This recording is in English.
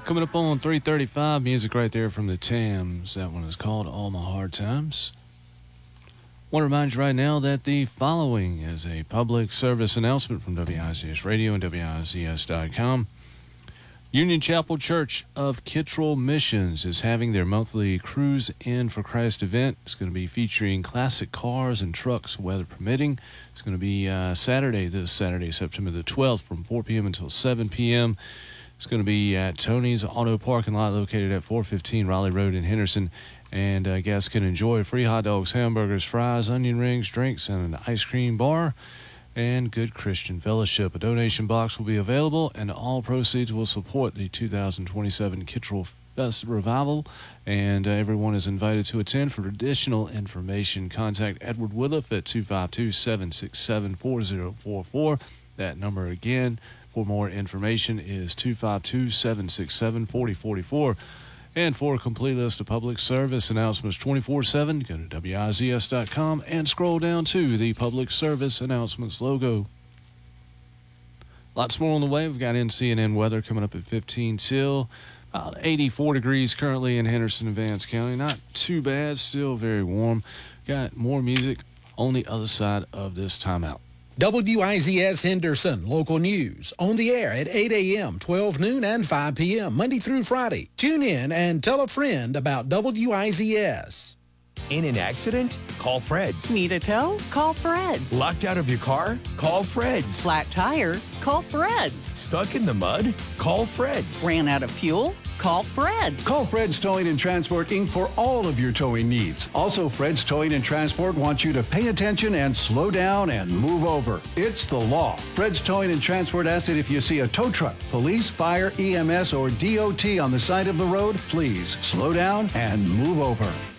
Coming up on 3:35, music right there from the Tams. That one is called All My Hard Times. Want to remind you right now that the following is a public service announcement from WIZS Radio and WIZS.com. Union Chapel Church of Kittrell Missions is having their monthly Cruise In for Christ event. It's going to be featuring classic cars and trucks, weather permitting. It's going to be this Saturday, September the 12th, from 4 p.m. until 7 p.m. It's going to be at Tony's Auto Parking Lot located at 415 Raleigh Road in Henderson. And guests can enjoy free hot dogs, hamburgers, fries, onion rings, drinks, and an ice cream bar, and good Christian fellowship. A donation box will be available, and all proceeds will support the 2027 Kittrell Fest Revival. And everyone is invited to attend. For additional information, contact Edward Williff at 252-767-4044. That number again for more information is 252-767-4044. And for a complete list of public service announcements 24/7, go to WIZS.com and scroll down to the public service announcements logo. Lots more on the way. We've got NCNN weather coming up at 15 till about 84 degrees currently in Henderson and Vance County. Not too bad, still very warm. Got more music on the other side of this timeout. WIZS Henderson, local news, on the air at 8 a.m., 12 noon, and 5 p.m., Monday through Friday. Tune in and tell a friend about WIZS. In an accident? Call Fred's. Need a tow? Call Fred's. Locked out of your car? Call Fred's. Flat tire? Call Fred's. Stuck in the mud? Call Fred's. Ran out of fuel? Call Fred's. Call Fred's Towing and Transport, Inc. for all of your towing needs. Also, Fred's Towing and Transport wants you to pay attention and slow down and move over. It's the law. Fred's Towing and Transport asks that if you see a tow truck, police, fire, EMS, or DOT on the side of the road, please slow down and move over.